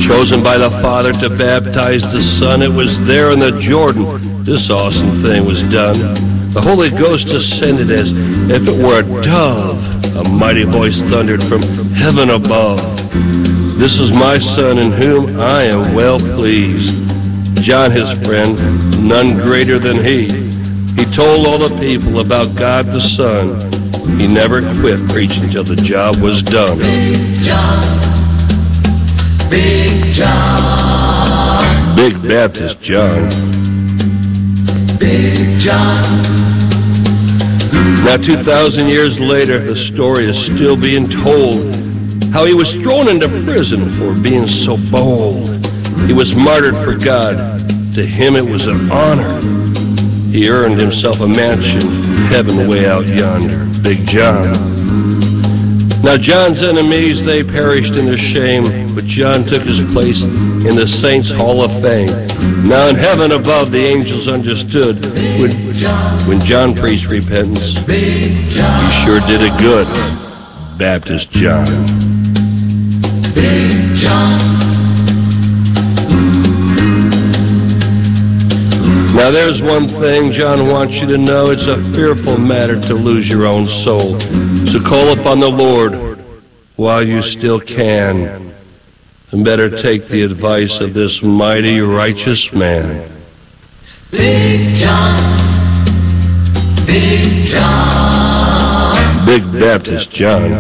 Chosen by the Father to baptize the Son, it was there in the Jordan this awesome thing was done. The Holy Ghost descended as if it were a dove. A mighty voice thundered from heaven above. This is my Son in whom I am well pleased. John, his friend, none greater than he. He told all the people about God the Son. He never quit preaching till the job was done. Big John, Big John, Big Baptist John. Big John. Now 2,000 years later, the story is still being told. How he was thrown into prison for being so bold. He was martyred for God. To him it was an honor. He earned himself a mansion, heaven way out yonder. Big John. Now John's enemies, they perished in their shame, but John took his place in the Saints' Hall of Fame. Now in heaven above, the angels understood when John preached repentance. He sure did it good. Baptist John. Big John. Now there's one thing John wants you to know. It's a fearful matter to lose your own soul. So call upon the Lord while you still can. And better take the advice of this mighty righteous man. Big John. Big John. Big Baptist John.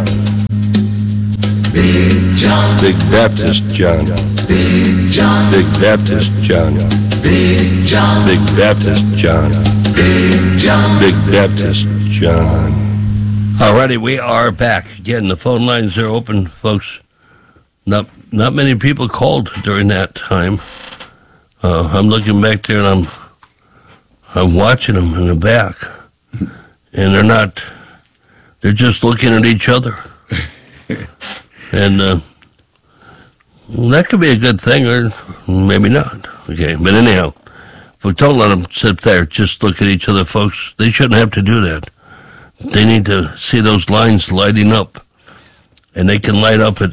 Big John. Big Baptist John. Big John. Big Baptist John. Big John. Big Baptist John. Big John. Big Baptist John. Alrighty, we are back. Again, the phone lines are open, folks. Not many people called during that time. I'm looking back there and I'm watching them in the back. And they're just looking at each other. And well, that could be a good thing or maybe not. Okay, but anyhow, if we don't let them sit there, just look at each other, folks, they shouldn't have to do that. They need to see those lines lighting up. And they can light up at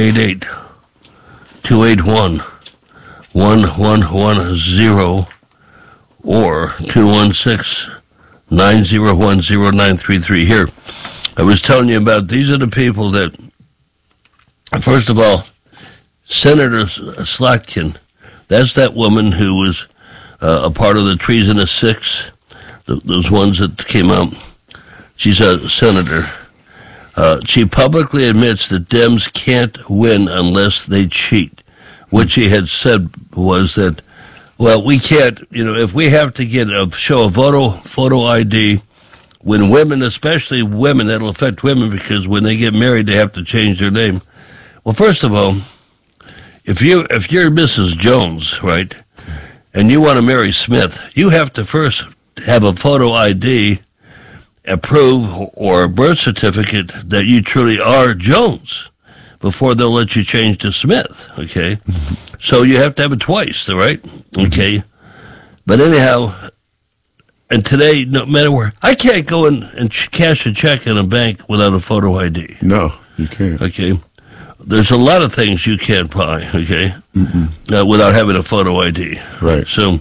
888-281-1110 or 216-901-0933. Here, I was telling you about, these are the people that, first of all, Senator Slotkin, that's that woman who was a part of the Treasonous Six, those ones that came out. She's a senator. She publicly admits that Dems can't win unless they cheat. What she had said was that, well, we can't, if we have to show a photo ID, when women, especially women, that'll affect women because when they get married, they have to change their name. Well, first of all, if you're Mrs. Jones, right, and you want to marry Smith, you have to first have a photo ID, approve, or a birth certificate that you truly are Jones before they'll let you change to Smith, okay? So you have to have it twice, all right? Okay? But anyhow, and today, no matter where, I can't go in and cash a check in a bank without a photo ID. No, you can't. Okay? There's a lot of things you can't buy, okay, without having a photo ID. Right. So,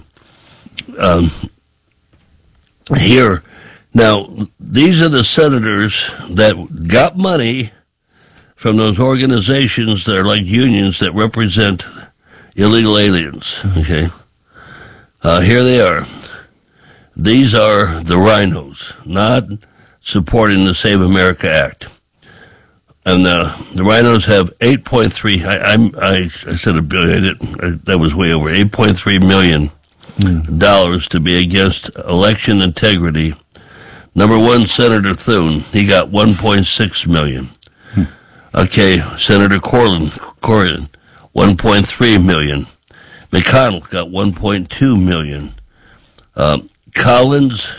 here, now, these are the senators that got money from those organizations that are like unions that represent illegal aliens, okay? Here they are. These are the rhinos, not supporting the Save America Act. And the rhinos have 8.3, I said a billion, that was way over, $8.3 million to be against election integrity. Number one, Senator Thune, he got $1.6 million. Okay, Senator Corlin, $1.3 million. McConnell got $1.2 million. Collins,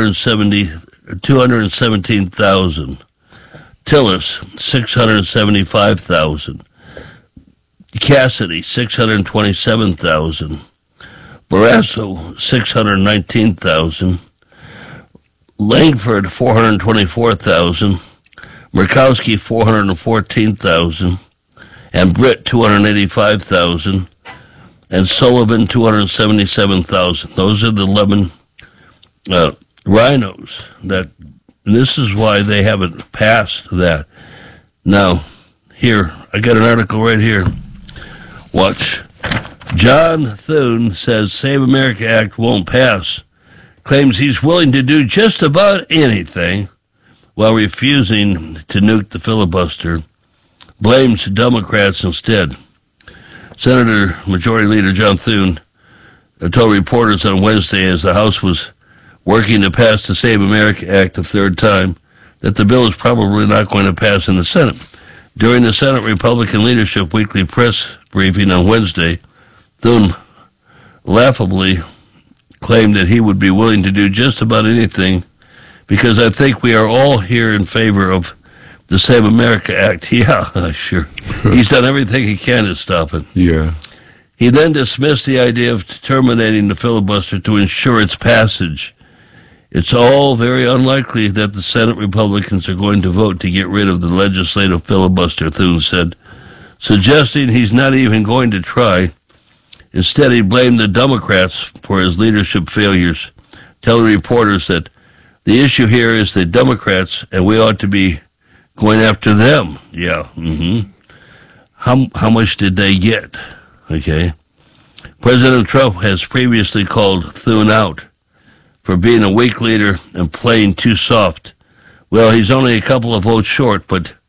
$217,000. Tillis, $675,000. Cassidy, $627,000. Barrasso, $619,000. Langford, $424,000. Murkowski, $414,000. and Britt 285,000, and Sullivan 277,000. Those are the 11 rhinos that. And this is why they haven't passed that. Now, here I got an article right here. Watch. John Thune says Save America Act won't pass. Claims he's willing to do just about anything while refusing to nuke the filibuster. Blames Democrats instead. Senator Majority Leader John Thune told reporters on Wednesday as the House was working to pass the Save America Act a third time that the bill is probably not going to pass in the Senate. During the Senate Republican Leadership Weekly Press briefing on Wednesday, Thune laughably claimed that he would be willing to do just about anything because I think we are all here in favor of the Save America Act. Yeah, sure. He's done everything he can to stop it. Yeah. He then dismissed the idea of terminating the filibuster to ensure its passage. It's all very unlikely that the Senate Republicans are going to vote to get rid of the legislative filibuster, Thune said, suggesting he's not even going to try. Instead, he blamed the Democrats for his leadership failures, telling reporters that the issue here is the Democrats, and we ought to be going after them. Yeah. How much did they get? Okay. President Trump has previously called Thune out for being a weak leader and playing too soft. Well, he's only a couple of votes short, but